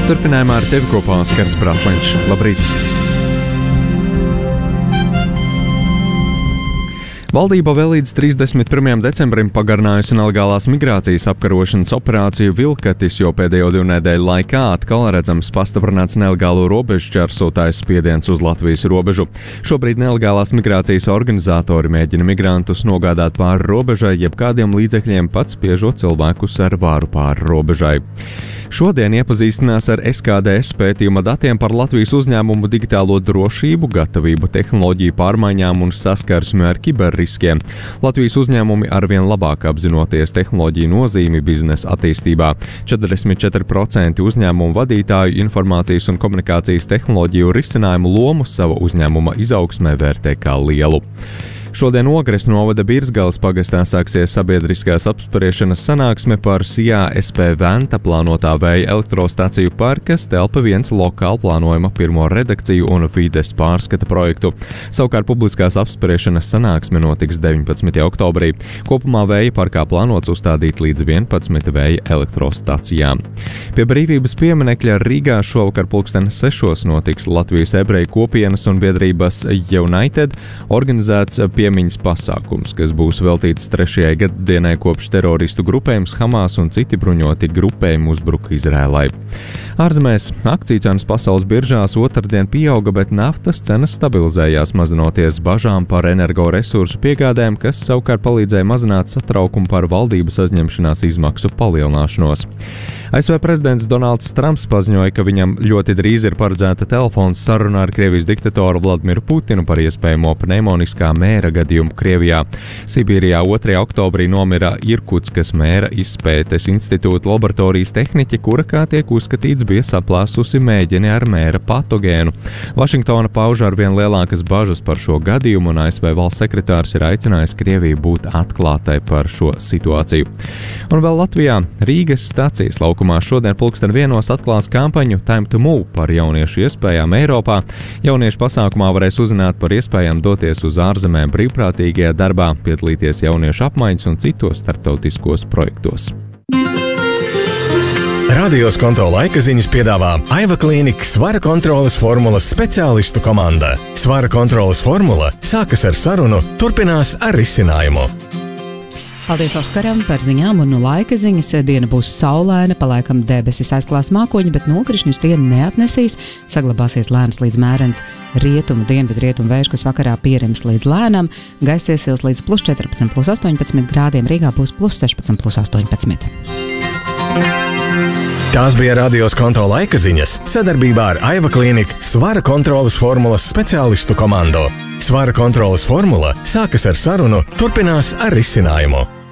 Turpinājumā ar tevi kopā Oskars Brasliņš. Labrīt! Valdība vēl līdz 31. decembrim pagarinājusi nelegālās migrācijas apkarošanas operāciju Vilkatis, jo pēdējo 2 nedēļu laikā atkal redzams pastiprināts nelegālo robežu šķērsotāju spiediens uz Latvijas robežu. Šobrīd nelegālās migrācijas organizatori mēģina migrantus nogādāt pāri robežai, jebkādiem līdzekļiem pat spiežot cilvēkus ar vāru pāri robežai. Šodien iepazīstinās ar SKDS pētījuma datiem par Latvijas uzņēmumu digitālo drošību, gatavību tehnoloģiju pārmaiņām un saskarsmi ar kiberriskiem. Latvijas uzņēmumi arvien labāk apzinoties tehnoloģiju nozīmi biznesa attīstībā. 44% uzņēmumu vadītāju informācijas un komunikācijas tehnoloģiju risinājumu lomu sava uzņēmuma izaugsmē vērtē kā lielu. Šodien Ogres novada Birzgalas pagastā sāksies sabiedriskās apspriešanas sanāksme par SIA SP Venta plānotā vēja elektrostaciju parka, kas telpa 1 lokāli plānojuma pirmo redakciju un vides pārskata projektu. Savukārt publiskās apspriešanas sanāksme notiks 19. oktobrī. Kopumā vēja parkā plānots uzstādīt līdz 11 vēja elektrostacijām. Pie Brīvības pieminekļa Rīgā šovakar 6:00 notiks Latvijas ebreju kopienas un biedrības United organizēts piemiņas pasākums, kas būs veltīts 3. gaddienai kopš teroristu grupējums Hamas un citi bruņoti grupējumi uzbruka Izrēlai. Ārzemēs akciju cenas pasaules biržās otrdien pieauga, bet naftas cenas stabilizējās, mazinoties bažām par energoresursu piegādēm, kas savukārt palīdzēja mazināt satraukumu par valdības aizņemšanās izmaksu palielināšanos. ASV prezidents Donalds Trumps paziņoja, ka viņam ļoti drīz ir paredzēta telefons saruna ar Krievijas diktatoru Vladimiru Putinu par iespējamo pneumoniskā mēra gadījumu Krievijā. Sibīrijā 2. oktobrī nomira Irkutskas mēra izpētes institūta laboratorijas tehniķe, kura, kā tiek uzskatīts, bija saplēsusi mēģini ar mēra patogēnu. Vašingtona pauž ar vien lielākas bažas par šo gadījumu, un ASV valsts sekretārs ir aicinājis Krieviju būt atklātai par šo situāciju. Un vēl Latvijā Rīgas stacijas laukumā šodien 1:00 atklās kampaņu Time to Move par jauniešu iespējām Eiropā. Jauniešu pasākumā varēs uzzināt par iespējām doties uz ārzemēm brīvprātīgajā darbā, piedalīties jauniešu apmaiņas un citos starptautiskos projektos. Radio Skonto laika ziņas piedāvā Aiva Klīnika svara kontroles formulas speciālistu komanda. Svara kontroles formula sākas ar sarunu, turpinās ar risinājumu. Paldies Oskaram par ziņām un laika ziņas. Diena būs saulaina, palaikam debesis aizklās mākoņi, bet nokrišņus dienu neatnesīs. Saglabāsies lēns līdz mērens rietumu, dienvidrietumu vējš, kas vakarā pierims līdz lēnam. Gaisa iesils līdz +14, +18 grādiem, Rīgā būs +16, +18. Tās bija Radio Skonto laika ziņas sadarbībā ar Aiva Klīnika svara kontroles formulas speciālistu komandu. Svara kontroles formula sākas ar sarunu, turpinās ar risinājumu.